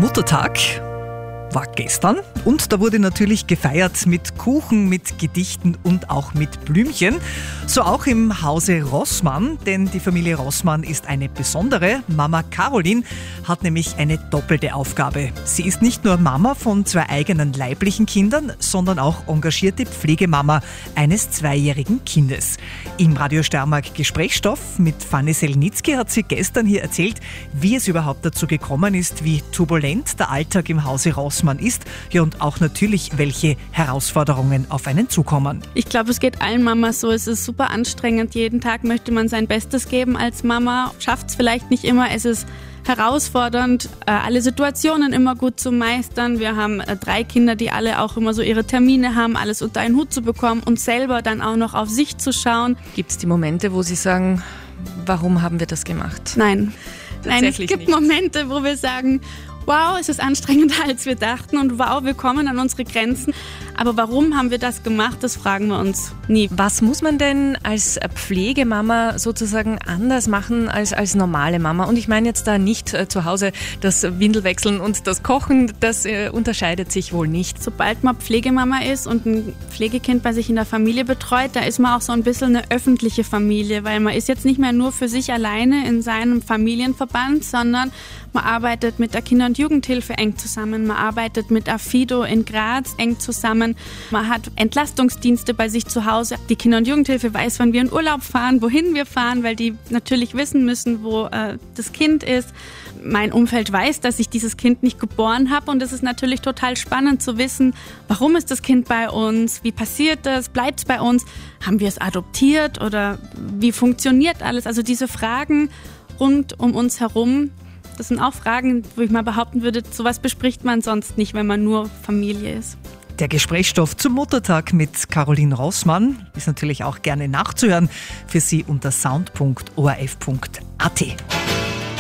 Muttertag war gestern und da wurde natürlich gefeiert mit Kuchen, mit Gedichten und auch mit Blümchen. So auch im Hause Rossmann, denn die Familie Rossmann ist eine besondere. Mama Caroline hat nämlich eine doppelte Aufgabe. Sie ist nicht nur Mama von 2 eigenen leiblichen Kindern, sondern auch engagierte Pflegemama eines 2-jährigen Kindes. Im Radio Steiermark Gesprächsstoff mit Fanny Selnitzky hat sie gestern hier erzählt, wie es überhaupt dazu gekommen ist, wie turbulent der Alltag im Hause Rossmann ist, ja, und auch natürlich, welche Herausforderungen auf einen zukommen. Ich glaube, es geht allen Mamas so. Es ist super anstrengend. Jeden Tag möchte man sein Bestes geben als Mama. Schafft es vielleicht nicht immer. Es ist herausfordernd, alle Situationen immer gut zu meistern. Wir haben 3 Kinder, die alle auch immer so ihre Termine haben, alles unter einen Hut zu bekommen und selber dann auch noch auf sich zu schauen. Gibt es die Momente, wo Sie sagen, warum haben wir das gemacht? Nein, es gibt Momente, wo wir sagen, wow, es ist anstrengender, als wir dachten und wow, wir kommen an unsere Grenzen. Aber warum haben wir das gemacht, das fragen wir uns nie. Was muss man denn als Pflegemama sozusagen anders machen als normale Mama? Und ich meine jetzt da nicht zu Hause das Windelwechseln und das Kochen, das unterscheidet sich wohl nicht. Sobald man Pflegemama ist und ein Pflegekind bei sich in der Familie betreut, da ist man auch so ein bisschen eine öffentliche Familie, weil man ist jetzt nicht mehr nur für sich alleine in seinem Familienverband, sondern man arbeitet mit der Kinder- und Jugendhilfe eng zusammen, man arbeitet mit Afido in Graz eng zusammen, man hat Entlastungsdienste bei sich zu Hause. Die Kinder- und Jugendhilfe weiß, wann wir in Urlaub fahren, wohin wir fahren, weil die natürlich wissen müssen, wo das Kind ist. Mein Umfeld weiß, dass ich dieses Kind nicht geboren habe und es ist natürlich total spannend zu wissen, warum ist das Kind bei uns, wie passiert das, bleibt es bei uns, haben wir es adoptiert oder wie funktioniert alles? Also diese Fragen rund um uns herum, das sind auch Fragen, wo ich mal behaupten würde, sowas bespricht man sonst nicht, wenn man nur Familie ist. Der Gesprächsstoff zum Muttertag mit Caroline Rossmann ist natürlich auch gerne nachzuhören für Sie unter sound.orf.at.